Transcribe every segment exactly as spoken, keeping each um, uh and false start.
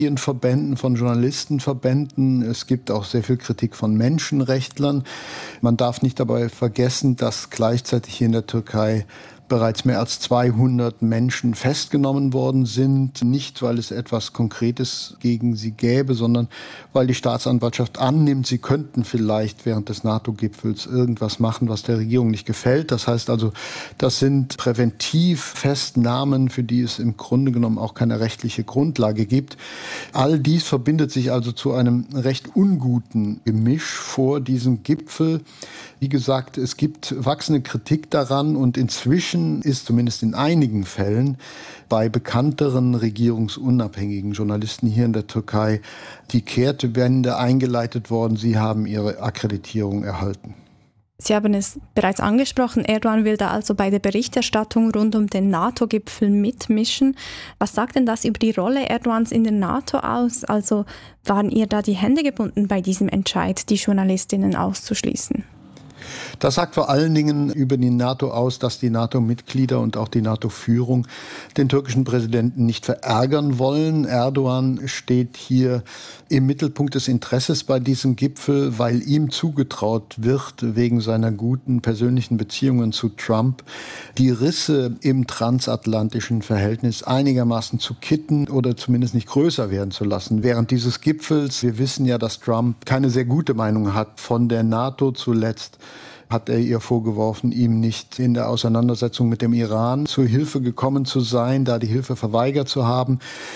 in Verbänden, von Journalistenverbänden. Es gibt auch sehr viel Kritik von Menschenrechtlern. Man darf nicht dabei vergessen, dass gleichzeitig hier in der Türkei bereits mehr als zweihundert Menschen festgenommen worden sind. Nicht, weil es etwas Konkretes gegen sie gäbe, sondern weil die Staatsanwaltschaft annimmt, sie könnten vielleicht während des NATO-Gipfels irgendwas machen, was der Regierung nicht gefällt. Das heißt also, das sind Präventivfestnahmen, für die es im Grunde genommen auch keine rechtliche Grundlage gibt. All dies verbindet sich also zu einem recht unguten Gemisch vor diesem Gipfel. Wie gesagt, es gibt wachsende Kritik daran und inzwischen ist zumindest in einigen Fällen bei bekannteren regierungsunabhängigen Journalisten hier in der Türkei die Kehrtwende eingeleitet worden. Sie haben ihre Akkreditierung erhalten. Sie haben es bereits angesprochen, Erdogan will da also bei der Berichterstattung rund um den NATO-Gipfel mitmischen. Was sagt denn das über die Rolle Erdogans in der NATO aus? Also waren ihr da die Hände gebunden bei diesem Entscheid, die Journalistinnen auszuschließen? Das sagt vor allen Dingen über die NATO aus, dass die NATO-Mitglieder und auch die NATO-Führung den türkischen Präsidenten nicht verärgern wollen. Erdogan steht hier im Mittelpunkt des Interesses bei diesem Gipfel, weil ihm zugetraut wird, wegen seiner guten persönlichen Beziehungen zu Trump, die Risse im transatlantischen Verhältnis einigermaßen zu kitten oder zumindest nicht größer werden zu lassen. Während dieses Gipfels, wir wissen ja, dass Trump keine sehr gute Meinung hat von der NATO zuletzt, hat er ihr vorgeworfen, ihm nicht in der Auseinandersetzung mit dem Iran zur Hilfe gekommen zu sein, da die Hilfe verweigert zu haben.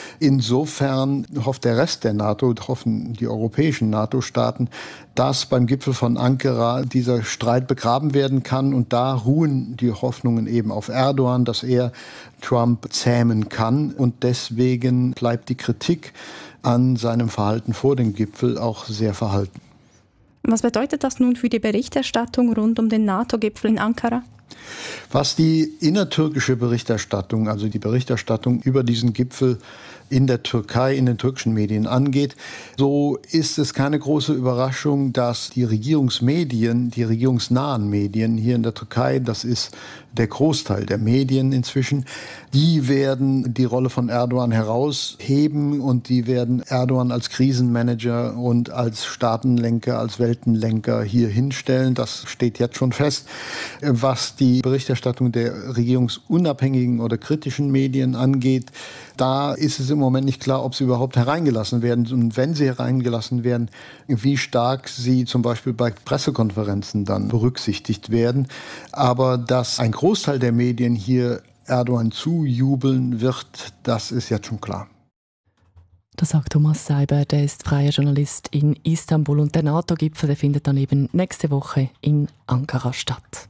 Insofern hofft der Rest der NATO, hoffen die europäischen NATO-Staaten, dass beim Gipfel von Ankara dieser Streit begraben werden kann. Und da ruhen die Hoffnungen eben auf Erdogan, dass er Trump zähmen kann. Und deswegen bleibt die Kritik an seinem Verhalten vor dem Gipfel auch sehr verhalten. Was bedeutet das nun für die Berichterstattung rund um den NATO-Gipfel in Ankara? Was die innertürkische Berichterstattung, also die Berichterstattung über diesen Gipfel in der Türkei, in den türkischen Medien angeht, so ist es keine große Überraschung, dass die Regierungsmedien, die regierungsnahen Medien hier in der Türkei, das ist der Großteil der Medien inzwischen, die werden die Rolle von Erdogan herausheben und die werden Erdogan als Krisenmanager und als Staatenlenker, als Weltenlenker hier hinstellen. Das steht jetzt schon fest. Was die Berichterstattung der regierungsunabhängigen oder kritischen Medien angeht, da ist es im Moment nicht klar, ob sie überhaupt hereingelassen werden. Und wenn sie hereingelassen werden, wie stark sie zum Beispiel bei Pressekonferenzen dann berücksichtigt werden. Aber dass ein Großteil der Medien hier Erdogan zujubeln wird, das ist jetzt schon klar. Das sagt Thomas Seiber, der ist freier Journalist in Istanbul. Und der NATO-Gipfel, der findet dann eben nächste Woche in Ankara statt.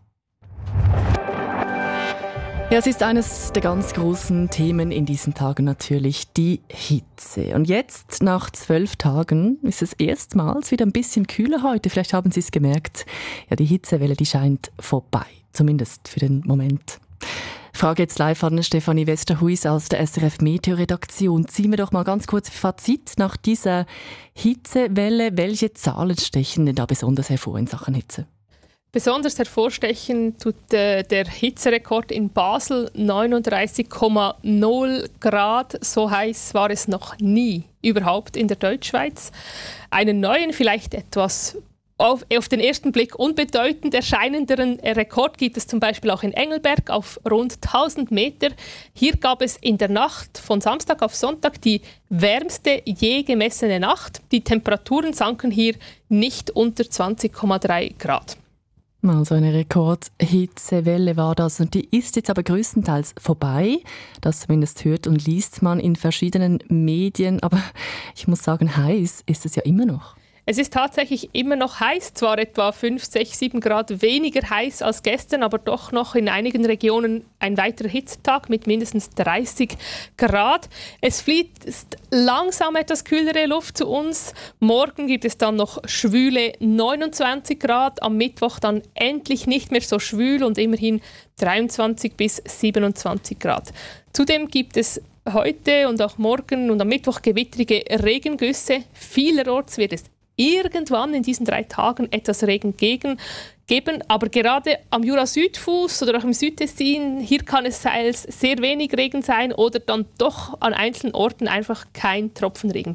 Ja, es ist eines der ganz großen Themen in diesen Tagen natürlich die Hitze. Und jetzt, nach zwölf Tagen, ist es erstmals wieder ein bisschen kühler heute. Vielleicht haben Sie es gemerkt. Ja, die Hitzewelle, die scheint vorbei. Zumindest für den Moment. Frage jetzt live an Stefanie Westerhuis aus der S R F Meteo-Redaktion. Ziehen wir doch mal ganz kurz Fazit nach dieser Hitzewelle. Welche Zahlen stechen denn da besonders hervor in Sachen Hitze? Besonders hervorstechen tut äh, der Hitzerekord in Basel, neununddreißig Komma null Grad. So heiß war es noch nie überhaupt in der Deutschschweiz. Einen neuen, vielleicht etwas auf, auf den ersten Blick unbedeutend erscheinenderen Rekord gibt es zum Beispiel auch in Engelberg auf rund tausend Meter. Hier gab es in der Nacht von Samstag auf Sonntag die wärmste je gemessene Nacht. Die Temperaturen sanken hier nicht unter zwanzig Komma drei Grad. Also eine Rekordhitzewelle war das und die ist jetzt aber größtenteils vorbei. Das zumindest hört und liest man in verschiedenen Medien. Aber ich muss sagen, heiß ist es ja immer noch. Es ist tatsächlich immer noch heiß, zwar etwa fünf, sechs, sieben Grad weniger heiß als gestern, aber doch noch in einigen Regionen ein weiterer Hitzetag mit mindestens dreißig Grad. Es fließt langsam etwas kühlere Luft zu uns. Morgen gibt es dann noch schwüle neunundzwanzig Grad, am Mittwoch dann endlich nicht mehr so schwül und immerhin dreiundzwanzig bis siebenundzwanzig Grad. Zudem gibt es heute und auch morgen und am Mittwoch gewittrige Regengüsse. Vielerorts wird es irgendwann in diesen drei Tagen etwas Regen gegen, geben. Aber gerade am Jura-Südfuss oder auch im Südtessin, hier kann es sehr wenig Regen sein oder dann doch an einzelnen Orten einfach kein Tropfenregen.